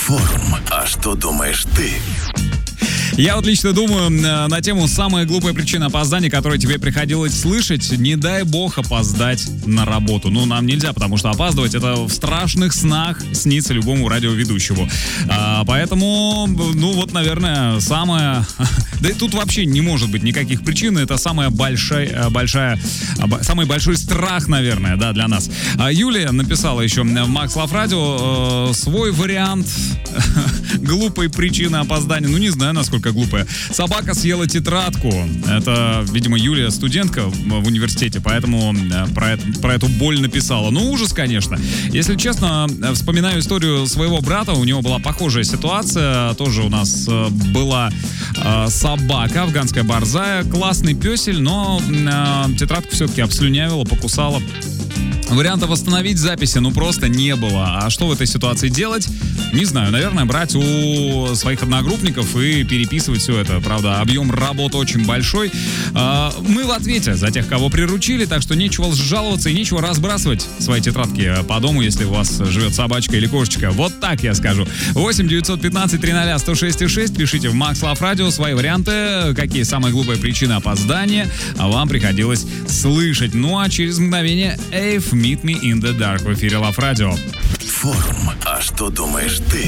Форум. А что думаешь ты? Я вот лично думаю на тему «Самая глупая причина опоздания», которую тебе приходилось слышать. Не дай бог опоздать на работу. Ну, нам нельзя, потому что опаздывать — это в страшных снах снится любому радиоведущему. Поэтому, ну вот, наверное, самая... Да и тут вообще не может быть никаких причин. Это самый большой страх, наверное, да, для нас. Юлия написала еще в Max Love Radio свой вариант глупой причины опоздания. Ну, не знаю, насколько глупая. Собака съела тетрадку. Это, видимо, Юлия студентка в университете, поэтому про эту боль написала. Ну, ужас, конечно. Если честно, вспоминаю историю своего брата. У него была похожая ситуация. Тоже у нас была собака, афганская борзая. Классный пёсель, но тетрадку все-таки обслюнявила, покусала. Варианта восстановить записи, ну, просто не было. А что в этой ситуации делать? Не знаю. Наверное, брать у своих одногруппников и переписывать все это. Правда, объем работы очень большой. Мы в ответе за тех, кого приручили, так что нечего жаловаться и нечего разбрасывать свои тетрадки по дому, если у вас живет собачка или кошечка. Вот так я скажу. 8-915-300-106-6. Пишите в Max Love Radio свои варианты, какие самые глупые причины опоздания вам приходилось слышать. Ну а через мгновение Эйв, Meet Me in the Dark в эфире Love Radio. Форум. А что думаешь ты?